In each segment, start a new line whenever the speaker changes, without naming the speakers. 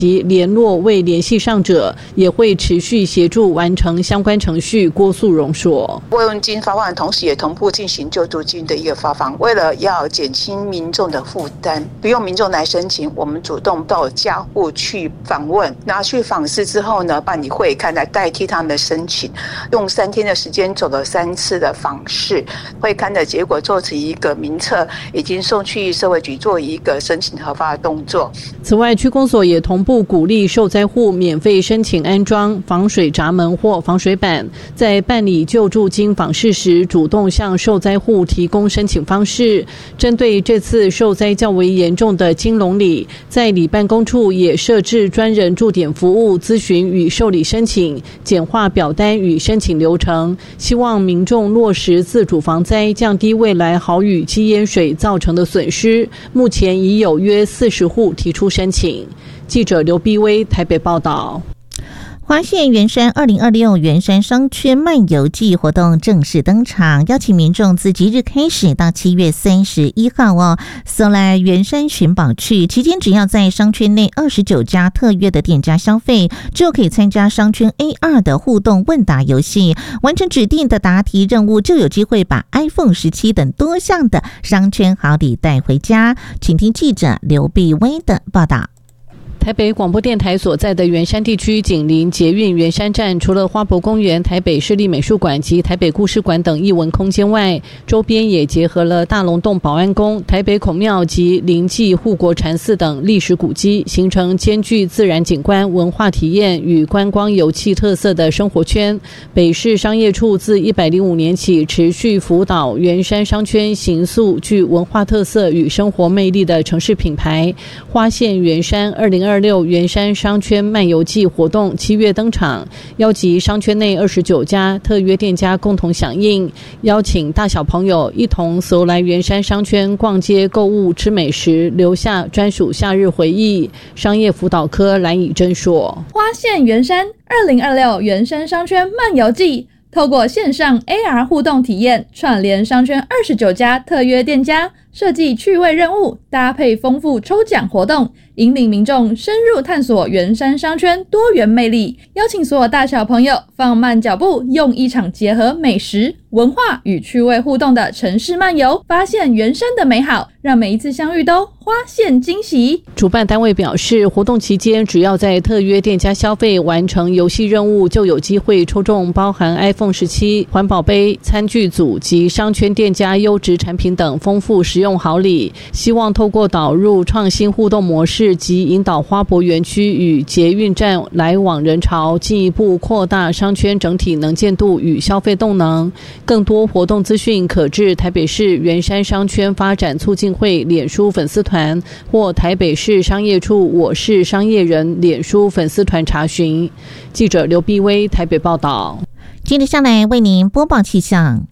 及联络未联系上者，也会持续协助完成相关程序。郭素荣说，
慰问金发放的同时，也同步进行救助金的一个发放，为了要减轻民众的负担，不用民众来申请，我们主动到家户去访问，拿去访视之后呢，办理会勘来代替他们的申请，用3天的时间走了3次的访视，会勘的结果做成一个名册，已经送去社会局做一个申请核发的动作。
此外，区公所也同步鼓励受灾户免费申请安装防水闸门或防水板，在办理救助金访视时，主动向受灾户提供申请方式。针对这次受灾较为严重的金龙里，在里办公处也设置专人驻点服务，咨询与受理申请，简化表单与申请流程，希望民众落实自主防灾，降低未来豪雨积淹水造成的损失。目前已有约40户提出申请。记者刘碧薇台北报道。
花县圆山2026圆山商圈漫游季活动正式登场，邀请民众自即日开始到7月31号搜来圆山寻宝趣，期间只要在商圈内29家特约的店家消费，就可以参加商圈 A2 的互动问答游戏，完成指定的答题任务，就有机会把 iPhone 17等多项的商圈好礼带回家。请听记者刘碧薇的报道。
台北广播电台所在的圆山地区紧邻捷运圆山站，除了花博公园、台北市立美术馆及台北故事馆等艺文空间外，周边也结合了大龙洞保安宫、台北孔庙及灵济护国禅寺等历史古迹，形成兼具自然景观、文化体验与观光游憩特色的生活圈。北市商业处自105年起持续辅导圆山商圈形塑具文化特色与生活魅力的城市品牌。花县圆山2026圆山商圈漫游季活动7月登场，邀集商圈内29家特约店家共同响应，邀请大小朋友一同搜来圆山商圈逛街购物吃美食，留下专属夏日回忆。商业辅导科蓝以珍说，
花县圆山2026圆山商圈漫游季透过线上 AR 互动体验，串联商圈29家特约店家，设计趣味任务，搭配丰富抽奖活动，引领民众深入探索圆山商圈多元魅力，邀请所有大小朋友放慢脚步，用一场结合美食、文化与趣味互动的城市漫游，发现圆山的美好，让每一次相遇都花现惊喜。
主办单位表示，活动期间只要在特约店家消费完成游戏任务，就有机会抽中包含 iPhone 17、环保杯、餐具组及商圈店家优质产品等丰富实用好礼。希望透过导入创新互动模式及引导花博园区与捷运站来往人潮，进一步扩大商圈整体能见度与消费动能。更多活动资讯可至台北市圆山商圈发展促进会脸书粉丝团或台北市商业处我是商业人脸书粉丝团查询。记者刘碧薇台北报道。
接着下来为您播报气象。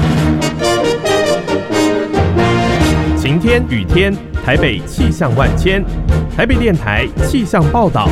晴天雨天，台北气象万千。台北电台气象报道。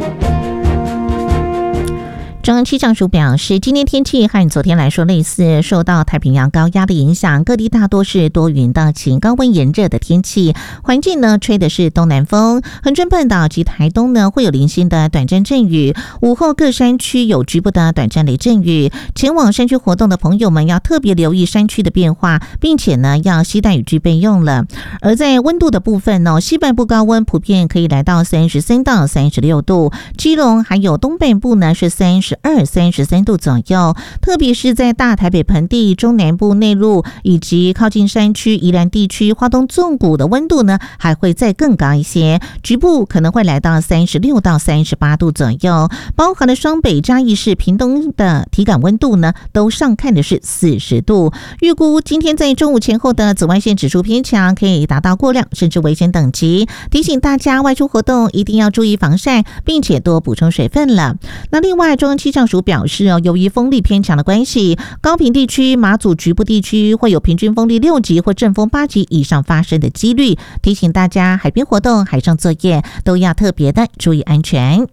中央气象署表示，今天天气和昨天来说类似，受到太平洋高压的影响，各地大多是多云到晴、高温炎热的天气，环境呢吹的是东南风，恒春半岛及台东呢会有零星的短暂阵雨，午后各山区有局部的短暂雷阵雨，前往山区活动的朋友们要特别留意山区的变化，并且呢要携带雨具备用了。而在温度的部分呢，西半部高温普遍可以来到33到36度，基隆还有东北部呢是33度左右，特别是在大台北盆地、中南部内陆以及靠近山区宜兰地区、花东纵谷的温度呢还会再更高一些，局部可能会来到36到38度左右，包含了双北、嘉义市、屏东的体感温度呢都上看的是40度。预估今天在中午前后的紫外线指数偏强，可以达到过量甚至危险等级，提醒大家外出活动一定要注意防晒，并且多补充水分了。那另外中央气象署表示，由于风力偏强的关系，高屏地区、马祖局部地区会有平均风力6级或阵风8级以上发生的几率，提醒大家海边活动、海上作业都要特别的注意安全。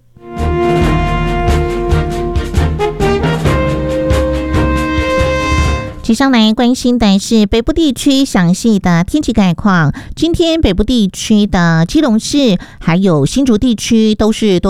接下来关心的是北部地区详细的天气概况。今天北部地区的基隆市还有新竹地区都是多